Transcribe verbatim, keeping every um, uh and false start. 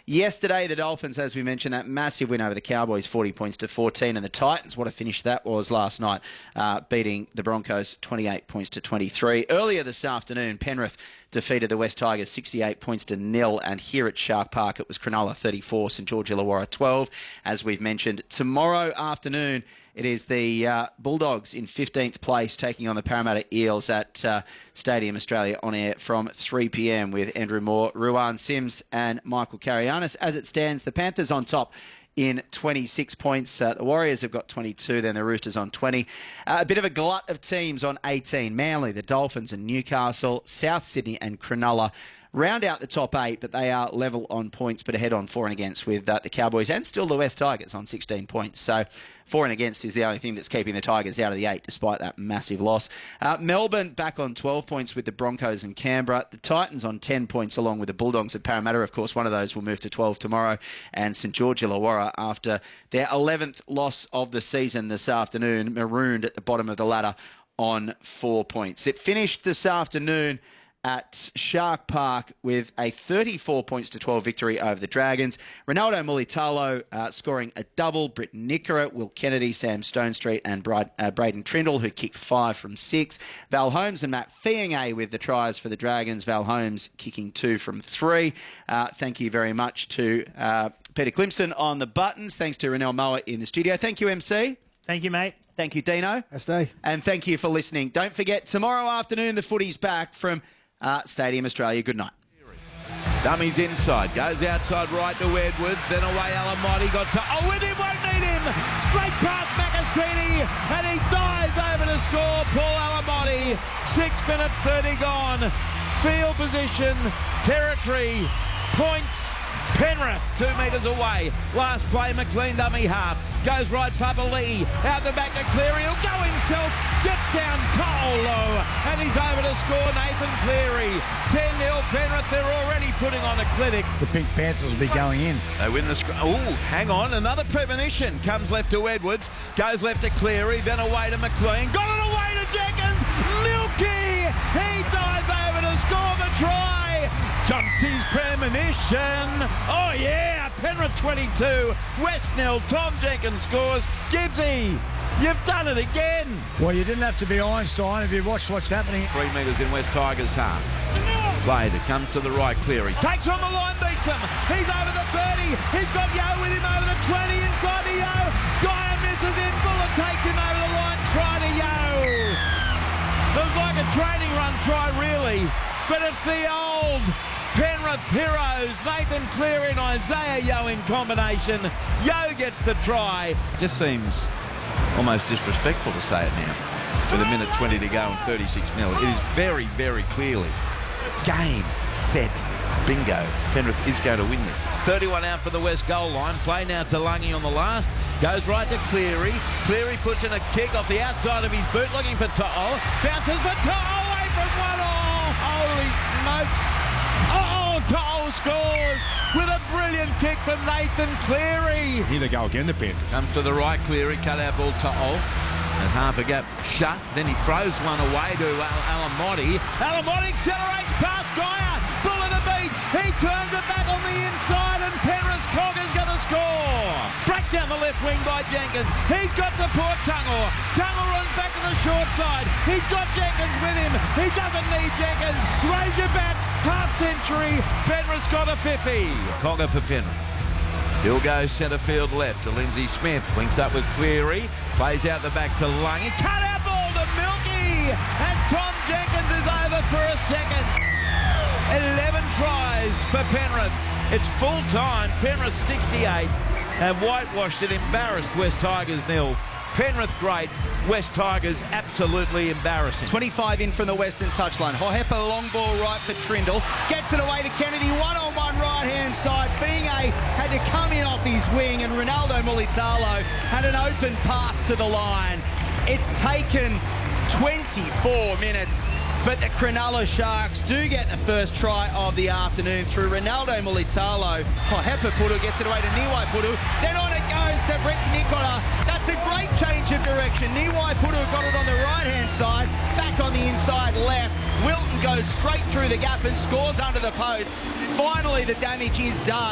Yesterday, the Dolphins, as we mentioned, that massive win over the Cowboys, forty points to fourteen, and the Titans, what a finish that was last night, uh, beating the Broncos twenty-eight points to twenty-three. Earlier this afternoon, Penrith defeated the West Tigers sixty-eight points to nil, and here at Shark Park it was Cronulla thirty-four, St George Illawarra twelve. As we've mentioned, tomorrow afternoon it is the uh, Bulldogs in fifteenth place taking on the Parramatta Eels at uh, Stadium Australia, on air from three p m with Andrew Moore, Ruan Sims and Michael Carianis. As it stands, the Panthers on top in twenty-six points. Uh, the Warriors have got twenty-two, then the Roosters on twenty. Uh, a bit of a glut of teams on eighteen. Manly, the Dolphins and Newcastle, South Sydney and Cronulla round out the top eight, but they are level on points, but ahead on for and against with uh, the Cowboys and still the West Tigers on sixteen points. So for and against is the only thing that's keeping the Tigers out of the eight, despite that massive loss. Uh, Melbourne back on twelve points with the Broncos and Canberra. The Titans on ten points along with the Bulldogs at Parramatta. Of course, one of those will move to twelve tomorrow. And St George Illawarra, after their eleventh loss of the season this afternoon, marooned at the bottom of the ladder on four points. It finished this afternoon at Shark Park with a thirty-four points to twelve victory over the Dragons. Ronaldo Mulitalo uh, scoring a double. Britt Nickera, Will Kennedy, Sam Stonestreet and Brad, uh, Braden Trindle, who kicked five from six. Val Holmes and Matt Fiangay with the tries for the Dragons. Val Holmes kicking two from three. Uh, thank you very much to uh, Peter Clemson on the buttons. Thanks to Renell Moa in the studio. Thank you, M C. Thank you, mate. Thank you, Dino. I stay. And thank you for listening. Don't forget, tomorrow afternoon, the footy's back from Uh, Stadium Australia. Good night. Dummies inside, goes outside right to Edwards, then away Alamotti, got to, oh, with him, won't need him, straight past Macassini, and he dives over to score, Paul Alamotti, six minutes thirty gone, field position, territory, points, Penrith, two metres away, last play, McLean dummy half, goes right, Papali'i, out the back to Cleary, he'll go himself, gets down Tolo, and he's over to score, Nathan Cleary, ten nil Penrith, they're already putting on a clinic. The Pink Panthers will be going in. They win the scrum. Oh, hang on, another premonition, comes left to Edwards, goes left to Cleary, then away to McLean, got it away to Jenkins, Milky, he dives over to score the try. Jumped his premonition. Oh, yeah. Penrith twenty-two. West nil. Tom Jenkins scores. Gibbsy, you've done it again. Well, you didn't have to be Einstein if you watched what's happening. Three metres in West Tigers' half. Played. It comes to the right. Cleary takes on the line, beats him. He's over the thirty. He's got Yo with him over the twenty. Inside to Yo. Guy misses in. Bullet takes him over the line. Try to Yo. It was like a training run try, really. But it's the old Penrith heroes, Nathan Cleary and Isaiah Yo in combination. Yo gets the try. Just seems almost disrespectful to say it now. With a minute twenty to go and thirty-six nil. It is very, very clearly game, set, bingo. Penrith is going to win this. thirty-one out for the West goal line. Play now to Lungy on the last. Goes right to Cleary. Cleary puts in a kick off the outside of his boot, looking for To'o. Bounces for To'o, away from one. Oh, holy smokes. Oh, To'o scores with a brilliant kick from Nathan Cleary. Here they go again, the Panthers. Comes to the right, Cleary, cut out ball To'o. And half a gap shut. Then he throws one away to Al Alamotti. Alamotti accelerates past Guyer. Bullet a beat. He turns it back on the inside, and Penrith's Cogger's going to score. Break down the left wing by Jenkins. He's got support Tungor. Tungor runs back to the short side. He's got Jenkins with him. He doesn't need Jenkins. Raise your bat. Half century. Penrith's got a fifty. Cogger for Penrith. He'll go centre field left to Lindsay Smith. Links up with Cleary. Plays out the back to Lungy. Cut out ball to Milky. And Tom Jenkins is over for a second. eleven tries for Penrith. It's full time. Penrith sixty-eight. Have whitewashed and embarrassed West Tigers nil. Penrith great, West Tigers absolutely embarrassing. twenty-five in from the western touchline. Hohepa long ball right for Trindle. Gets it away to Kennedy. One-on-one right-hand side. Fiangay had to come in off his wing, and Ronaldo Mulitalo had an open path to the line. It's taken twenty-four minutes, but the Cronulla Sharks do get the first try of the afternoon through Ronaldo Mulitalo. Hohepa Puru gets it away to Niwai Puru. Then on it goes to Britt Nickera. That's a great change of direction. Niwai Puru got it on the right-hand side, back on the inside left. Wilton goes straight through the gap and scores under the post. Finally, the damage is done.